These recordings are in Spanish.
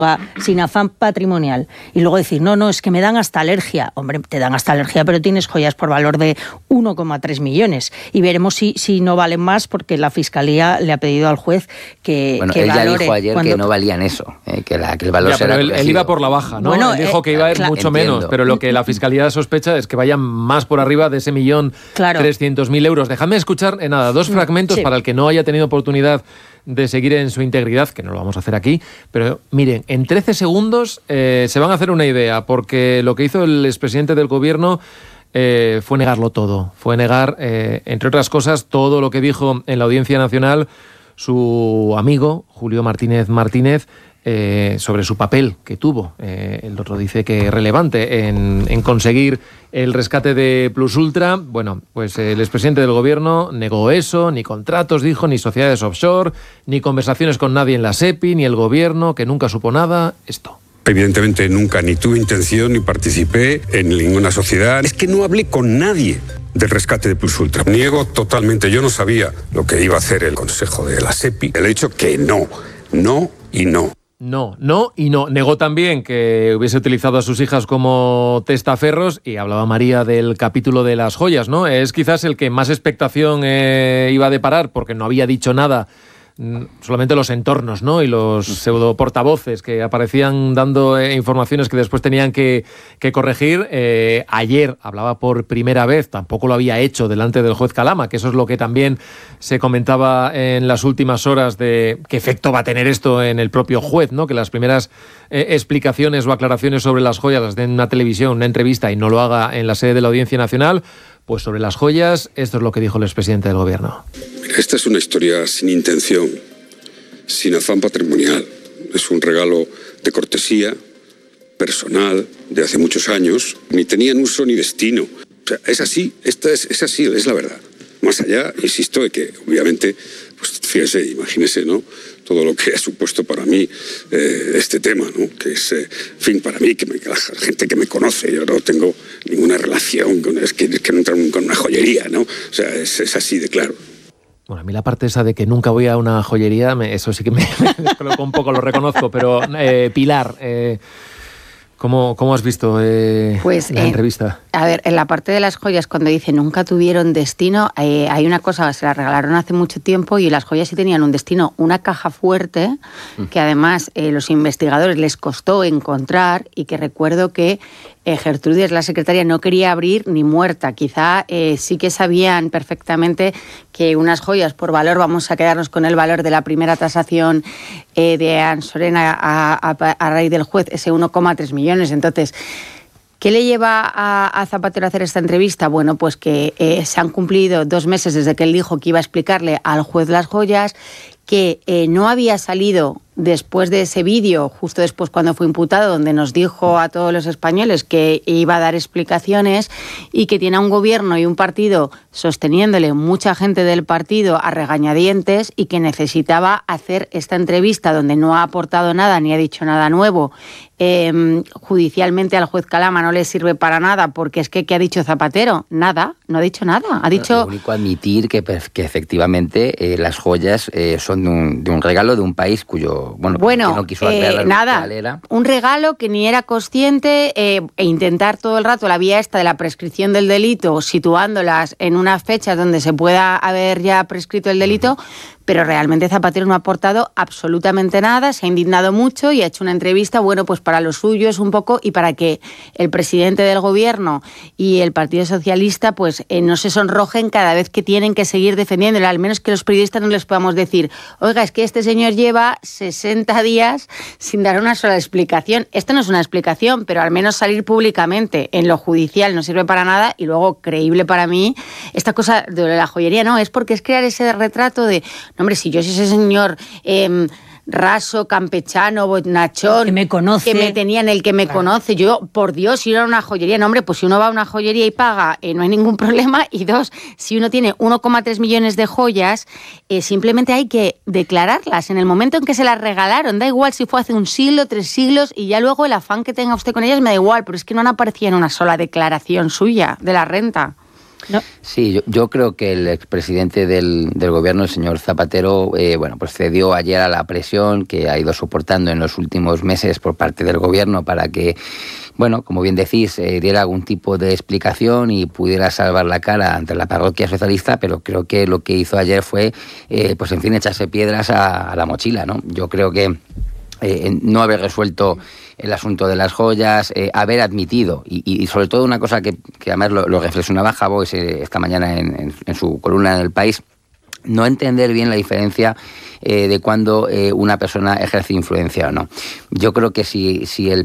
sin afán patrimonial y luego decir, no, es que me dan hasta alergia. Hombre, te dan hasta alergia, pero tienes joyas por valor de 1,3 millones. Y veremos si no valen más, porque la Fiscalía le ha pedido al juez que él valore. Ya dijo ayer que no valían eso, que el valor será pero él iba por la baja, ¿no? Bueno, él dijo que iba a ir mucho menos, pero lo que la Fiscalía sospecha es que vayan más por arriba de ese 1.300.000 euros. Dejadme escuchar, dos fragmentos para el que no haya tenido oportunidad de seguir en su integridad, que no lo vamos a hacer aquí, pero miren, en 13 segundos se van a hacer una idea, porque lo que hizo el expresidente del gobierno fue negarlo todo, fue negar, entre otras cosas, todo lo que dijo en la Audiencia Nacional su amigo Julio Martínez sobre su papel que tuvo. El otro dice que relevante en conseguir el rescate de Plus Ultra. Bueno, pues el expresidente del gobierno negó eso, ni contratos, dijo, ni sociedades offshore, ni conversaciones con nadie en la SEPI, ni el gobierno, que nunca supo nada. Esto. Evidentemente nunca ni tuve intención ni participé en ninguna sociedad. Es que no hablé con nadie del rescate de Plus Ultra. Niego totalmente. Yo no sabía lo que iba a hacer el Consejo de la SEPI. Le he dicho que no y no. No y no. Negó también que hubiese utilizado a sus hijas como testaferros y hablaba María del capítulo de las joyas, ¿no? Es quizás el que más expectación iba a deparar, porque no había dicho nada, solamente los entornos, ¿no? Y los pseudo portavoces que aparecían dando informaciones que después tenían que corregir. Ayer hablaba por primera vez, tampoco lo había hecho delante del juez Calama, que eso es lo que también se comentaba en las últimas horas de qué efecto va a tener esto en el propio juez, ¿no? Que las primeras explicaciones o aclaraciones sobre las joyas las den en una televisión, una entrevista, y no lo haga en la sede de la Audiencia Nacional. Pues sobre las joyas, esto es lo que dijo el expresidente del gobierno. Esta es una historia sin intención, sin afán patrimonial. Es un regalo de cortesía, personal, de hace muchos años. Ni tenían uso ni destino. O sea, es así, es así, es la verdad. Más allá, insisto, de que obviamente, pues fíjese, imagínese, ¿no?, todo lo que ha supuesto para mí este tema, ¿no?, que es, en fin, para mí, la gente que me conoce, yo no tengo ninguna relación, es que no entro con una joyería, ¿no? O sea, es así de claro. Bueno, a mí la parte esa de que nunca voy a una joyería, eso sí que me descolocó un poco, lo reconozco, pero Pilar, ¿cómo has visto la entrevista? A ver, en la parte de las joyas, cuando dice nunca tuvieron destino, hay una cosa, se la regalaron hace mucho tiempo y las joyas sí tenían un destino, una caja fuerte, que además los investigadores les costó encontrar, y que recuerdo que Gertrudis, la secretaria, no quería abrir ni muerta. Quizá sí que sabían perfectamente que unas joyas por valor, vamos a quedarnos con el valor de la primera tasación de Ansorena a raíz del juez, ese 1,3 millones. Entonces, ¿qué le lleva a Zapatero a hacer esta entrevista? Bueno, pues que se han cumplido 2 meses desde que él dijo que iba a explicarle al juez las joyas, que no había salido después de ese vídeo, justo después cuando fue imputado, donde nos dijo a todos los españoles que iba a dar explicaciones, y que tiene a un gobierno y un partido sosteniéndole, mucha gente del partido a regañadientes, y que necesitaba hacer esta entrevista donde no ha aportado nada ni ha dicho nada nuevo. Judicialmente al juez Calama no le sirve para nada, porque es que ¿qué ha dicho Zapatero? Nada, no ha dicho nada. Ha dicho... Lo único, admitir que efectivamente las joyas son de un regalo de un país cuyo, que no quiso aclarar nada, cuál era. Un regalo que ni era consciente, e intentar todo el rato la vía esta de la prescripción del delito, situándolas en unas fechas donde se pueda haber ya prescrito el delito, pero realmente Zapatero no ha aportado absolutamente nada, se ha indignado mucho y ha hecho una entrevista, pues para los suyos un poco, y para que el presidente del gobierno y el Partido Socialista no se sonrojen cada vez que tienen que seguir defendiéndolo, al menos que los periodistas no les podamos decir, oiga, es que este señor lleva 60 días sin dar una sola explicación. Esto no es una explicación, pero al menos salir públicamente. En lo judicial no sirve para nada, y luego, creíble para mí, esta cosa de la joyería, no, es porque es crear ese retrato de... Hombre, si yo soy ese señor raso, campechano, bonachón, que me conoce, que me tenía en el que me conoce, yo, por Dios, ir a una joyería, no, hombre, pues si uno va a una joyería y paga, no hay ningún problema. Y 2, si uno tiene 1,3 millones de joyas, simplemente hay que declararlas en el momento en que se las regalaron. Da igual si fue hace 1 siglo, 3 siglos, y ya luego el afán que tenga usted con ellas me da igual, pero es que no han aparecido en una sola declaración suya de la renta. ¿No? Sí, yo creo que el expresidente del gobierno, el señor Zapatero, pues cedió ayer a la presión que ha ido soportando en los últimos meses por parte del gobierno para que, bueno, como bien decís, diera algún tipo de explicación y pudiera salvar la cara ante la parroquia socialista, pero creo que lo que hizo ayer fue, pues en fin, echarse piedras a la mochila, ¿no? Yo creo que no haber resuelto el asunto de las joyas, haber admitido, y sobre todo una cosa que además lo reflexionaba Jabos esta mañana en su columna en El País, no entender bien la diferencia de cuando una persona ejerce influencia o no. Yo creo que si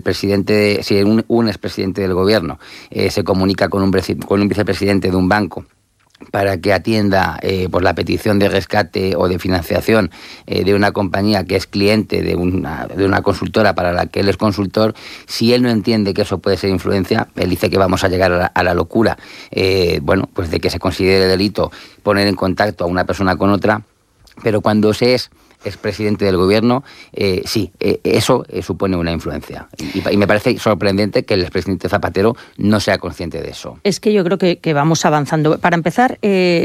un expresidente del gobierno se comunica con un vicepresidente de un banco para que atienda por la petición de rescate o de financiación de una compañía que es cliente de una consultora para la que él es consultor, si él no entiende que eso puede ser influencia, él dice que vamos a llegar a la locura, pues de que se considere delito poner en contacto a una persona con otra, pero cuando se es expresidente del gobierno, eso supone una influencia. Y me parece sorprendente que el expresidente Zapatero no sea consciente de eso. Es que yo creo que vamos avanzando. Para empezar,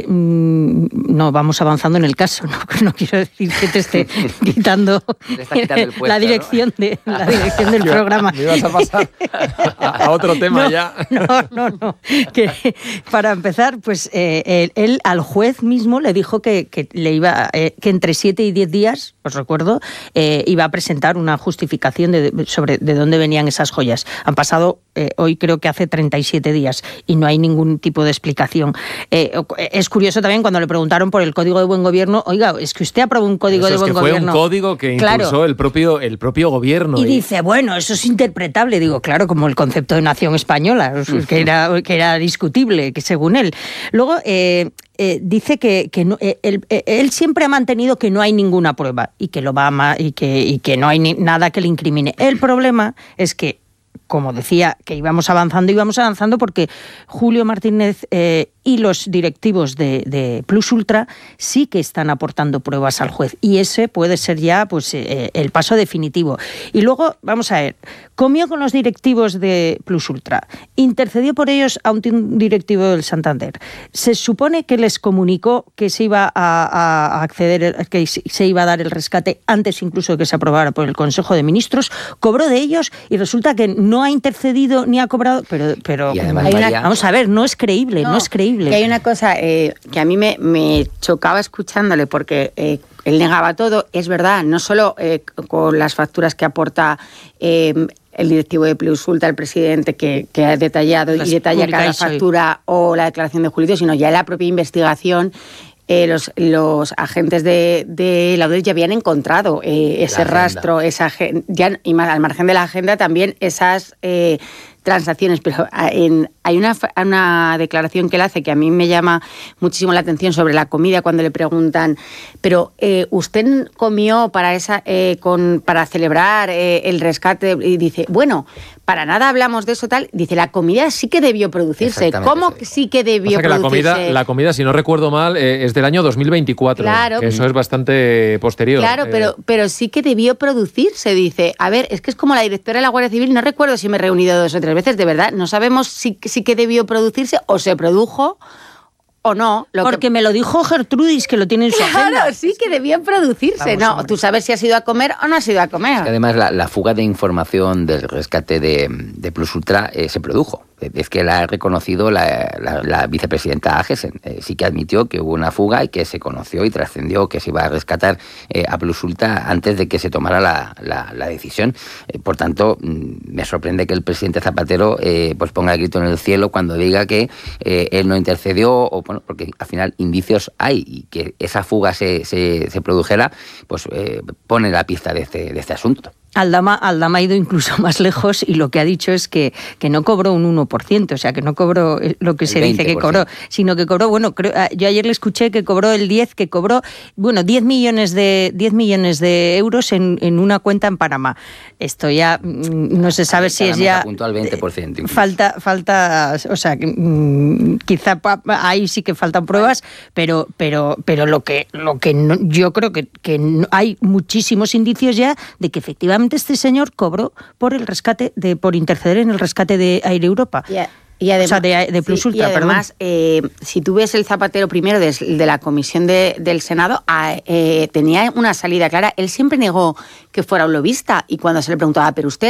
no vamos avanzando en el caso. No quiero decir que te esté quitando el puesto, la dirección, ¿no? La dirección del programa. Me ibas a pasar a otro tema ya. No. Que, para empezar, pues él al juez mismo le dijo que le iba que entre 7 y 10 días, os recuerdo, iba a presentar una justificación sobre de dónde venían esas joyas. Han pasado, hoy creo que hace 37 días y no hay ningún tipo de explicación. Es curioso también cuando le preguntaron por el Código de Buen Gobierno, oiga, es que usted aprobó un Código de Buen Gobierno. Fue un código que impulsó el propio gobierno. Y dice, bueno, eso es interpretable. Digo, claro, como el concepto de nación española, que era discutible, que según él. Luego, dice que no, él siempre ha mantenido que no hay ninguna prueba y que que no hay nada que le incrimine. El problema es que, como decía, que íbamos avanzando porque Julio Martínez y los directivos de Plus Ultra sí que están aportando pruebas al juez y ese puede ser ya pues el paso definitivo. Y luego, vamos a ver, comió con los directivos de Plus Ultra, intercedió por ellos a un directivo del Santander. Se supone que les comunicó que se iba a acceder, que se iba a dar el rescate antes incluso de que se aprobara por el Consejo de Ministros, cobró de ellos y resulta que no ha intercedido ni ha cobrado, pero además, vamos a ver, no es creíble. Que hay una cosa que a mí me chocaba escuchándole porque él negaba todo, es verdad, no solo con las facturas que aporta el directivo de Plus Ultra, el presidente, que ha detallado y detalla cada factura o la declaración de juicio, sino ya en la propia investigación. Los agentes de la UDEL ya habían encontrado ese rastro, ya, y más, al margen de la agenda también esas transacciones, pero hay una declaración que él hace que a mí me llama muchísimo la atención sobre la comida cuando le preguntan, pero ¿usted comió para celebrar el rescate? Y dice, bueno, para nada hablamos de eso tal. Dice, la comida sí que debió producirse. ¿Cómo sí que debió producirse? La comida, si no recuerdo mal, es del año 2024. Claro. Que eso es bastante posterior. Claro, pero sí que debió producirse. Dice, a ver, es que es como la directora de la Guardia Civil, no recuerdo si me he reunido 2 o 3 veces, de verdad, no sabemos si que debió producirse o se produjo o no. Porque me lo dijo Gertrudis, que lo tiene en su agenda. Claro, sí que debía producirse. Vamos, tú sabes si has ido a comer o no has ido a comer. Es que además la fuga de información del rescate de Plus Ultra se produjo. Es que la ha reconocido la vicepresidenta Agesen. Sí que admitió que hubo una fuga y que se conoció y trascendió que se iba a rescatar a Plus Ultra antes de que se tomara la decisión. Por tanto, me sorprende que el presidente Zapatero pues ponga el grito en el cielo cuando diga que él no intercedió, porque al final indicios hay, y que esa fuga se produjera, pues pone la pista de este asunto. Aldama ha ido incluso más lejos y lo que ha dicho es que no cobró un 1%, o sea, que no cobró lo que se dice que cobró, sino que cobró, yo ayer le escuché que cobró el 10, que cobró, 10 millones de euros en una cuenta en Panamá. Esto ya no se sabe si es ya... apuntó al 20%. Falta, o sea, quizá ahí sí que faltan pruebas, pero lo que no, yo creo que no, hay muchísimos indicios ya de que efectivamente este señor cobró por el rescate por interceder en el rescate de Air Europa. Y además, o sea, de Plus Ultra, y además si tú ves el Zapatero primero de la comisión del Senado, tenía una salida clara. Él siempre negó que fuera un lobista y cuando se le preguntaba, pero usted